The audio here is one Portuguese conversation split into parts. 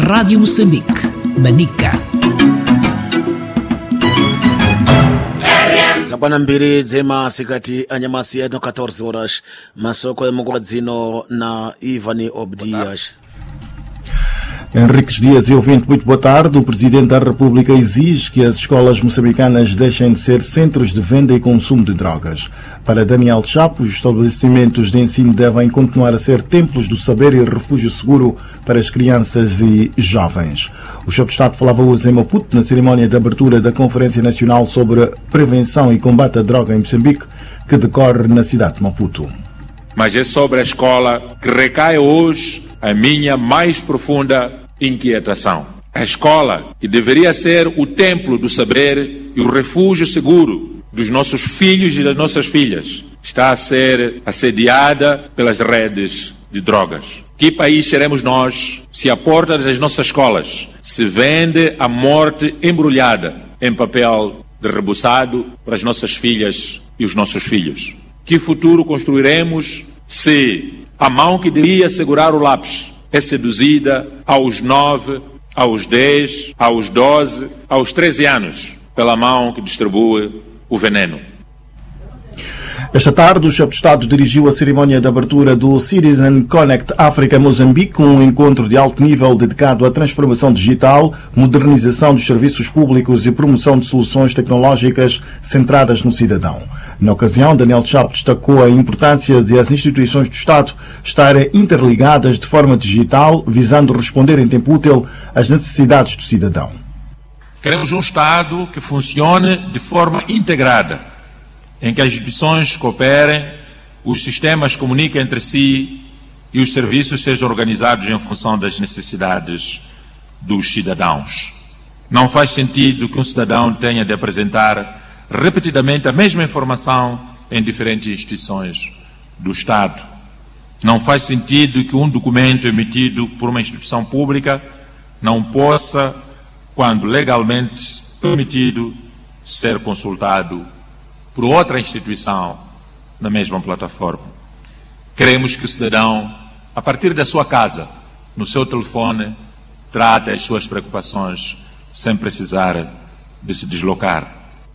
Rádio Moçambique, Manica. Sabana mbiri dzema sikati anyamasi no 14 horas masoko ya mugwadzino na Ivani Obdias. Henriques Dias e ouvinte, muito boa tarde. O Presidente da República exige que as escolas moçambicanas deixem de ser centros de venda e consumo de drogas. Para Daniel Chapo, os estabelecimentos de ensino devem continuar a ser templos do saber e refúgio seguro para as crianças e jovens. O chefe de Estado falava hoje em Maputo, na cerimónia de abertura da Conferência Nacional sobre Prevenção e Combate à Droga em Moçambique, que decorre na cidade de Maputo. Mas é sobre a escola que recai hoje a minha mais profunda inquietação. A escola, que deveria ser o templo do saber e o refúgio seguro dos nossos filhos e das nossas filhas, está a ser assediada pelas redes de drogas. Que país seremos nós se à porta das nossas escolas se vende a morte embrulhada em papel de rebuçado para as nossas filhas e os nossos filhos? Que futuro construiremos se a mão que deveria segurar o lápis é seduzida aos 9, aos 10, aos 12, aos 13 anos pela mão que distribui o veneno? Esta tarde, o chefe de Estado dirigiu a cerimónia de abertura do Citizen Connect África Moçambique, um encontro de alto nível dedicado à transformação digital, modernização dos serviços públicos e promoção de soluções tecnológicas centradas no cidadão. Na ocasião, Daniel Chapo destacou a importância de as instituições do Estado estarem interligadas de forma digital, visando responder em tempo útil às necessidades do cidadão. Queremos um Estado que funcione de forma integrada, em que as instituições cooperem, os sistemas comuniquem entre si e os serviços sejam organizados em função das necessidades dos cidadãos. Não faz sentido que um cidadão tenha de apresentar repetidamente a mesma informação em diferentes instituições do Estado. Não faz sentido que um documento emitido por uma instituição pública não possa, quando legalmente permitido, ser consultado por outra instituição na mesma plataforma. Queremos que o cidadão, a partir da sua casa, no seu telefone, trate as suas preocupações sem precisar de se deslocar.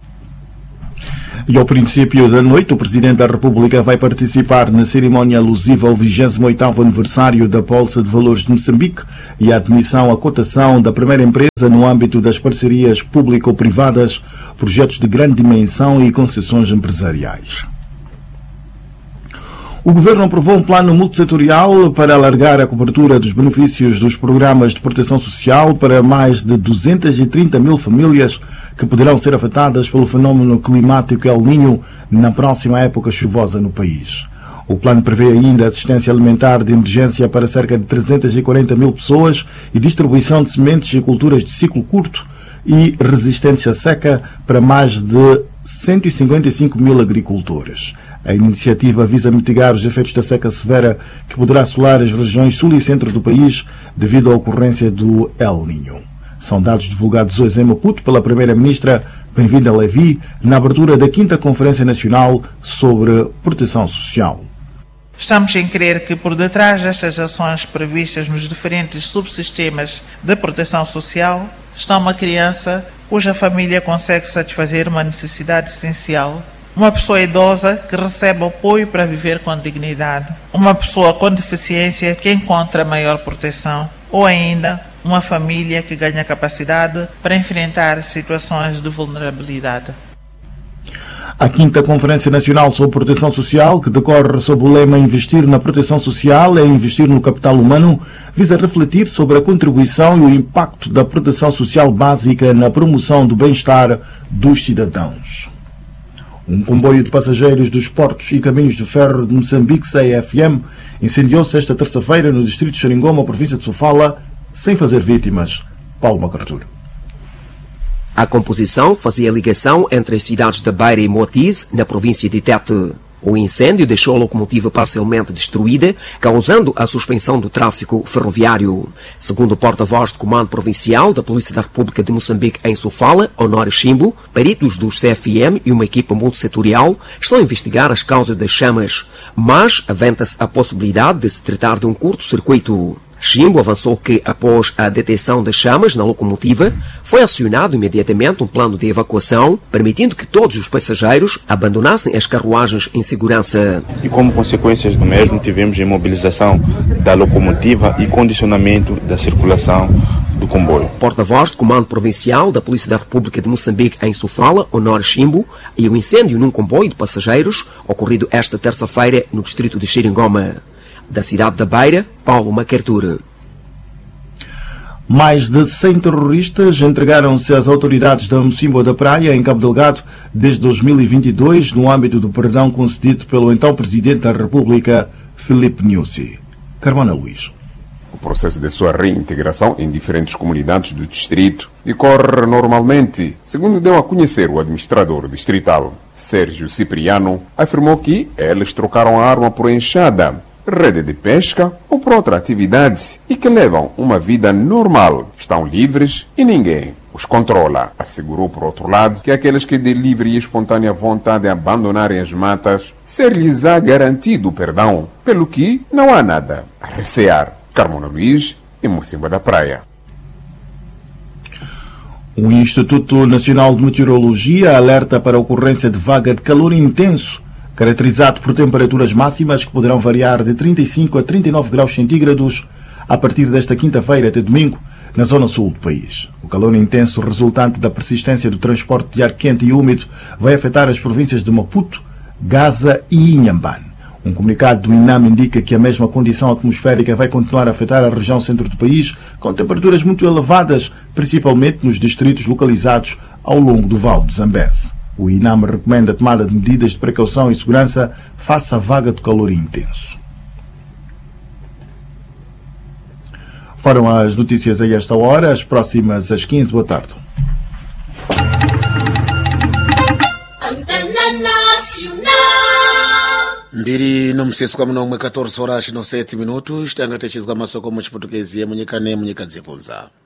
E ao princípio da noite, o Presidente da República vai participar na cerimónia alusiva ao 28º aniversário da Bolsa de Valores de Moçambique e a admissão à cotação da primeira empresa no âmbito das parcerias público-privadas, projetos de grande dimensão e concessões empresariais. O Governo aprovou um plano multissetorial para alargar a cobertura dos benefícios dos programas de proteção social para mais de 230 mil famílias que poderão ser afetadas pelo fenómeno climático El Niño na próxima época chuvosa no país. O plano prevê ainda assistência alimentar de emergência para cerca de 340 mil pessoas e distribuição de sementes e culturas de ciclo curto e resistência seca para mais de 155 mil agricultores. A iniciativa visa mitigar os efeitos da seca severa que poderá assolar as regiões sul e centro do país devido à ocorrência do El Niño. São dados divulgados hoje em Maputo pela Primeira-Ministra Bem-vinda Levi na abertura da 5ª Conferência Nacional sobre Proteção Social. Estamos em crer que por detrás destas ações previstas nos diferentes subsistemas de proteção social está uma criança cuja família consegue satisfazer uma necessidade essencial, uma pessoa idosa que recebe apoio para viver com dignidade, uma pessoa com deficiência que encontra maior proteção ou ainda uma família que ganha capacidade para enfrentar situações de vulnerabilidade. A 5ª Conferência Nacional sobre Proteção Social, que decorre sob o lema Investir na Proteção Social é investir no capital humano, visa refletir sobre a contribuição e o impacto da proteção social básica na promoção do bem-estar dos cidadãos. Um comboio de passageiros dos portos e caminhos de ferro de Moçambique, CFM, incendiou-se esta terça-feira no distrito de Xaringoma, província de Sofala, sem fazer vítimas. Paulo MacArthur. A composição fazia ligação entre as cidades de Beira e Moatize, na província de Tete. O incêndio deixou a locomotiva parcialmente destruída, causando a suspensão do tráfego ferroviário. Segundo o porta-voz do Comando Provincial da Polícia da República de Moçambique em Sofala, Honório Chimbo, peritos dos CFM e uma equipa multissetorial estão a investigar as causas das chamas, mas aventa-se a possibilidade de se tratar de um curto-circuito. Chimbo avançou que, após a detecção das chamas na locomotiva, foi acionado imediatamente um plano de evacuação, permitindo que todos os passageiros abandonassem as carruagens em segurança. E como consequências do mesmo, tivemos a imobilização da locomotiva e condicionamento da circulação do comboio. Porta-voz do Comando Provincial da Polícia da República de Moçambique em Sofala, Honor Chimbo, e o incêndio num comboio de passageiros ocorrido esta terça-feira no distrito de Xiringoma. Da cidade da Beira, Paulo Macartura. Mais de 100 terroristas entregaram-se às autoridades da Mocimboa da Praia, em Cabo Delgado, desde 2022, no âmbito do perdão concedido pelo então Presidente da República, Filipe Nyusi. Carmona Luís. O processo de sua reintegração em diferentes comunidades do distrito decorre normalmente, segundo deu a conhecer o administrador distrital. Sérgio Cipriano afirmou que eles trocaram a arma por enxada, rede de pesca ou por outra atividade e que levam uma vida normal, estão livres e ninguém os controla. Assegurou, por outro lado, que aqueles que de livre e espontânea vontade abandonarem as matas, ser-lhes-á garantido perdão, pelo que não há nada a recear. Carmona Luís, em Mocimboa da Praia. O Instituto Nacional de Meteorologia alerta para a ocorrência de vaga de calor intenso, caracterizado por temperaturas máximas que poderão variar de 35 a 39 graus centígrados a partir desta quinta-feira até domingo, na zona sul do país. O calor intenso resultante da persistência do transporte de ar quente e úmido vai afetar as províncias de Maputo, Gaza e Inhambane. Um comunicado do INAM indica que a mesma condição atmosférica vai continuar a afetar a região centro do país, com temperaturas muito elevadas, principalmente nos distritos localizados ao longo do Vale do Zambeze. O INAM recomenda a tomada de medidas de precaução e segurança face à vaga de calor intenso. Foram as notícias a esta hora, as próximas às 15. Boa tarde. Mbiri nomuseswa muno 14 horas no 7 minutos tanga techizwa masoko mu Chiportuguese munyika ne munyika dzekunza.